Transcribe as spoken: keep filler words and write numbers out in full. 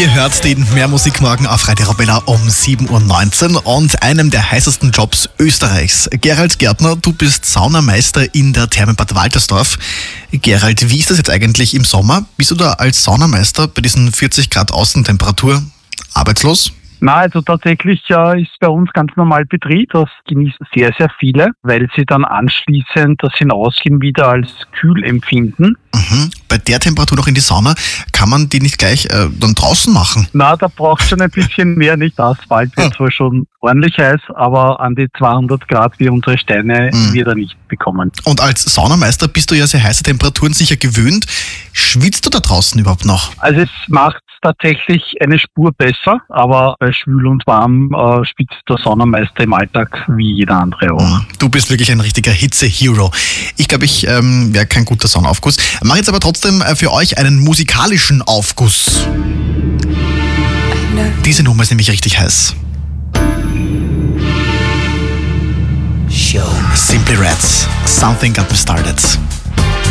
Ihr hört den Mehrmusikmorgen auf Radio Arabella um sieben Uhr neunzehn und einem der heißesten Jobs Österreichs. Gerald Gärtner, du bist Saunameister in der Therme Bad Waltersdorf. Gerald, wie ist das jetzt eigentlich im Sommer? Bist du da als Saunameister bei diesen vierzig Grad Außentemperatur arbeitslos? Na, also tatsächlich äh, ist bei uns ganz normal Betrieb. Das genießen sehr, sehr viele, weil sie dann anschließend das Hinausgehen wieder als kühl empfinden. Mhm. Bei der Temperatur noch in die Sauna, kann man die nicht gleich äh, dann draußen machen? Na, da braucht schon ein bisschen mehr, nicht? Der Asphalt wird zwar schon ordentlich heiß, aber an die zweihundert Grad wie unsere Steine Mhm. wird er nicht bekommen. Und als Saunameister bist du ja sehr heiße Temperaturen sicher gewöhnt. Schwitzt du da draußen überhaupt noch? Also es macht tatsächlich eine Spur besser, aber bei schwül und warm äh, spitzt der Saunameister im Alltag wie jeder andere auch. Du bist wirklich ein richtiger Hitze-Hero. Ich glaube, ich ähm, wäre kein guter Saunaaufguss. Mache jetzt aber trotzdem äh, für euch einen musikalischen Aufguss. Diese Nummer ist nämlich richtig heiß. Simply Reds, Something Got Me Started.